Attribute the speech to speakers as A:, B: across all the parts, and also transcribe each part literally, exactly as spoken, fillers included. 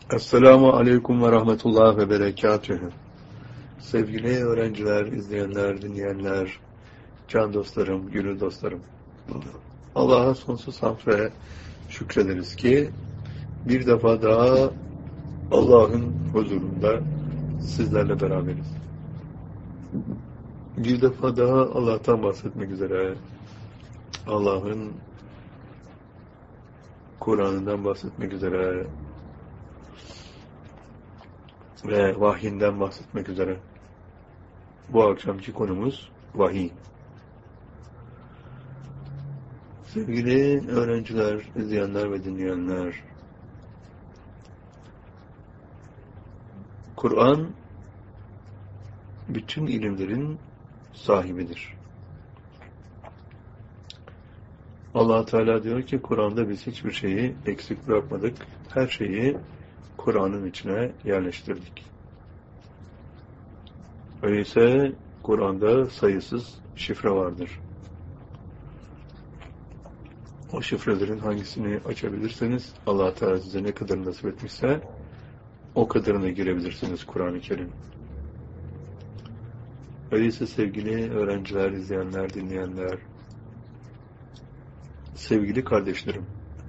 A: Esselamu Aleyküm ve Rahmetullah ve Berekatühü. Sevgili öğrenciler, izleyenler, dinleyenler, can dostlarım, gönül dostlarım. Allah'a sonsuz hamd ve şükrederiz ki bir defa daha Allah'ın huzurunda sizlerle beraberiz. Bir defa daha Allah'tan bahsetmek üzere, Allah'ın Kur'an'ından bahsetmek üzere ve vahyinden bahsetmek üzere. Bu akşamki konumuz vahiy. Sevgili öğrenciler, izleyenler ve dinleyenler, Kur'an bütün ilimlerin sahibidir. Allah Teala diyor ki Kur'an'da biz hiçbir şeyi eksik bırakmadık. Her şeyi Kur'an'ın içine yerleştirdik. Öyleyse Kur'an'da sayısız şifre vardır. O şifrelerin hangisini açabilirseniz Allah Teala size ne kadar nasip etmişse o kadarına girebilirsiniz Kur'an-ı Kerim. Öyleyse sevgili öğrenciler, izleyenler, dinleyenler, sevgili kardeşlerim,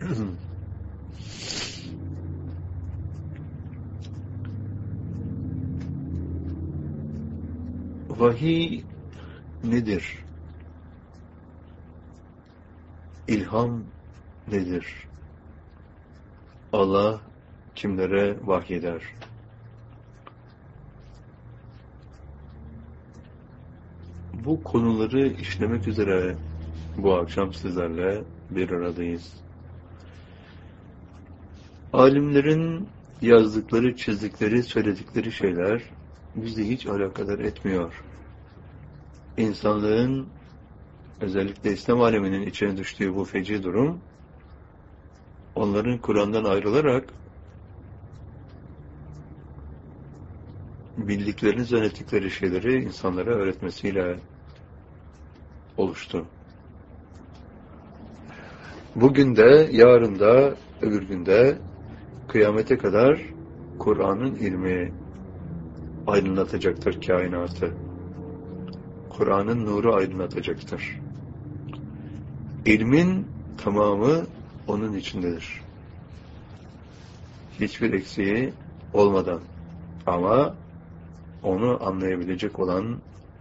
A: vahiy nedir? İlham nedir? Allah kimlere vahyeder? Bu konuları işlemek üzere bu akşam sizlerle bir aradayız. Alimlerin yazdıkları, çizdikleri, söyledikleri şeyler bizi hiç alakadar etmiyor. İnsanlığın, özellikle İslam aleminin içine düştüğü bu feci durum, onların Kur'an'dan ayrılarak bildiklerini zannettikleri şeyleri insanlara öğretmesiyle oluştu. Bugün de, yarın da, öbür günde, kıyamete kadar Kur'an'ın ilmi aydınlatacaktır kainatı. Kur'an'ın nuru aydınlatacaktır. İlmin tamamı onun içindedir. Hiçbir eksiği olmadan, ama onu anlayabilecek olan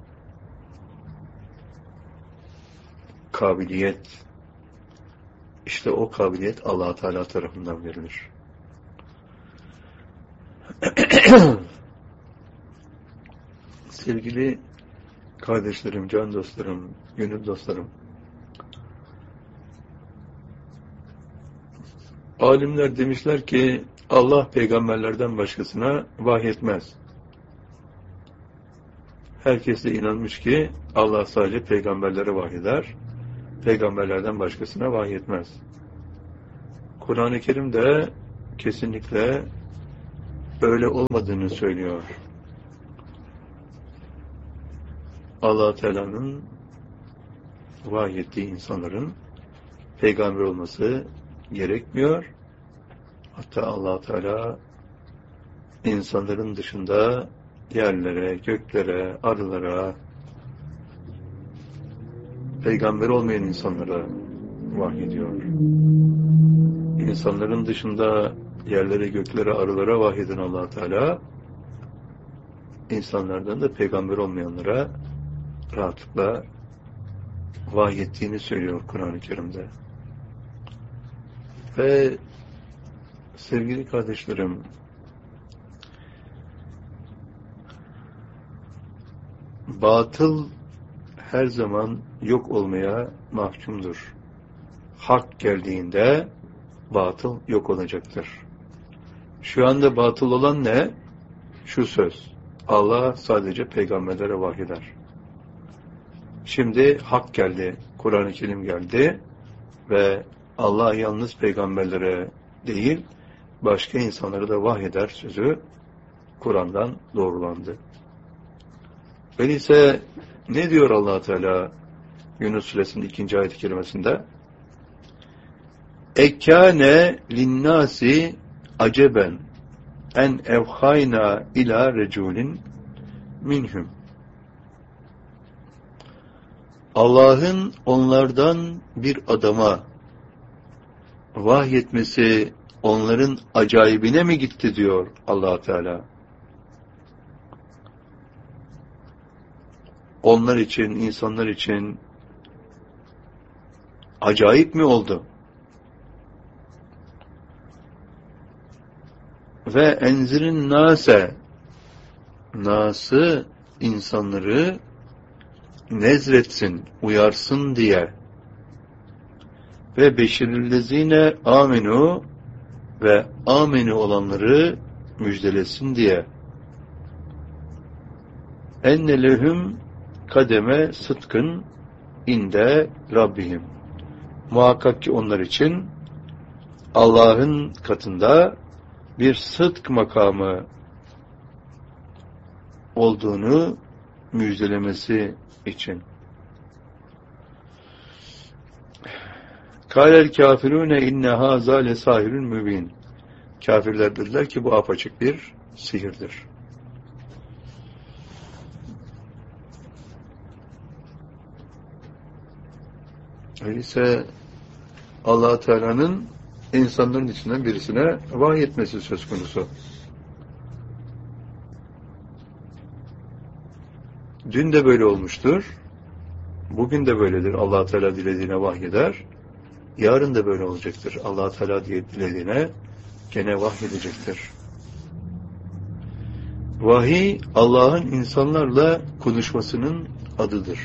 A: kabiliyet, işte o kabiliyet Allah Teala tarafından verilir. Sevgili kardeşlerim, can dostlarım, gönül dostlarım, alimler demişler ki Allah peygamberlerden başkasına vahyetmez. Herkes de inanmış ki Allah sadece peygamberlere vahyeder, peygamberlerden başkasına vahyetmez. Kur'an-ı Kerim de kesinlikle öyle olmadığını söylüyor. Allah Teala'nın vahyettiği insanların peygamber olması gerekmiyor. Hatta Allah Teala insanların dışında yerlere, göklere, arılara, peygamber olmayan insanlara vahyediyor. İnsanların dışında yerlere, göklere, arılara vahyeden Allah Teala, insanlardan da peygamber olmayanlara rahatlıkla vahyettiğini söylüyor Kur'an-ı Kerim'de. Ve sevgili kardeşlerim, batıl her zaman yok olmaya mahkumdur. Hak geldiğinde batıl yok olacaktır. Şu anda batıl olan ne? Şu söz. Allah sadece peygamberlere vahyeder. Şimdi hak geldi, Kur'an-ı Kerim geldi ve Allah yalnız peygamberlere değil, başka insanlara da vahyeder sözü Kur'an'dan doğrulandı. Öyleyse ne diyor Allah Teala Yunus Suresinin ikinci ayet-i kerimesinde? Ekkâne linnâsi aceben en evhayna ila reculin minhum. Allah'ın onlardan bir adama vahyetmesi onların acayibine mi gitti diyor Allah Teala. Onlar için, insanlar için acayip mi oldu? Ve enzirin nase, nası, insanları nezretsin, uyarsın diye. Ve beşirillezine amenu, ve amenu olanları müjdelesin diye. Enne lehum kademe sıdkın inde Rabbihim. Muhakkak ki onlar için Allah'ın katında bir sıdk makamı olduğunu müjdelemesi için. Kâlel kâfirûne inne hâzâ lesâhirun mübîn. Kafirler dediler ki bu apaçık bir sihirdir. Öyleyse Allah Teala'nın insanların içinden birisine vahyetmesi söz konusu. Dün de böyle olmuştur. Bugün de böyledir. Allah Teala dilediğine vahyeder. Yarın da böyle olacaktır. Allah Teala dilediğine gene vahyedecektir. Vahiy Allah'ın insanlarla konuşmasının adıdır.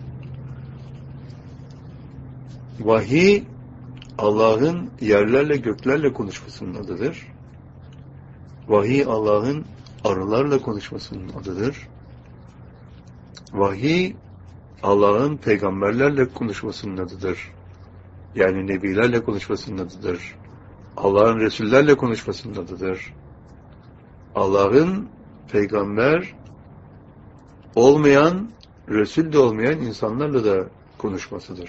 A: Vahiy Allah'ın yerlerle göklerle konuşmasının adıdır. Vahiy Allah'ın arılarla konuşmasının adıdır. Vahiy Allah'ın peygamberlerle konuşmasının adıdır. Yani nebilerle konuşmasının adıdır. Allah'ın resullerle konuşmasının adıdır. Allah'ın peygamber olmayan, resul de olmayan insanlarla da konuşmasıdır.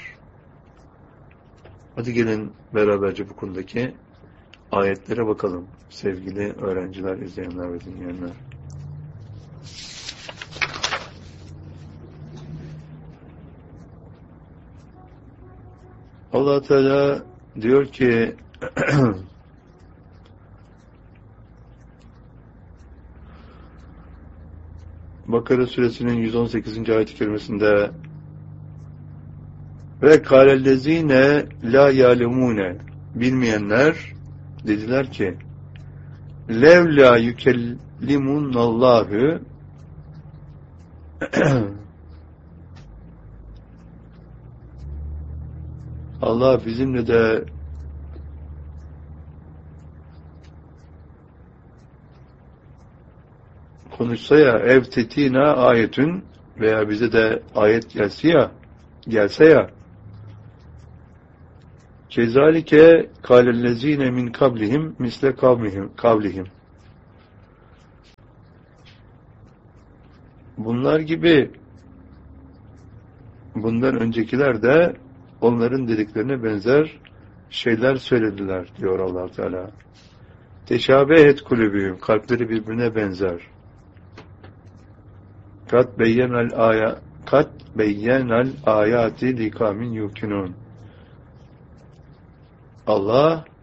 A: Hadi gelin beraberce bu konudaki ayetlere bakalım sevgili öğrenciler, izleyenler ve dinleyenler. Allah Teala diyor ki Bakara suresinin yüz on sekizinci ayet-i kerimesinde ve kâlellezîne lâ yâlemûne, bilmeyenler dediler ki levlâ yükellimunallâhü Allah bizimle de konuşsa ya, ev tetina ayetün, veya bize de ayet gelse ya, gelse ya, kezalike kâlellezîne min kablihim misle kavlihim, kavlihim. Bunlar gibi bundan öncekiler de onların dediklerine benzer şeyler söylediler diyor Allah Teala. Teşabehet kulübühüm, kalpleri birbirine benzer. Kat beyyenel aya kat beyyenel ayati likamin yukinun. Allah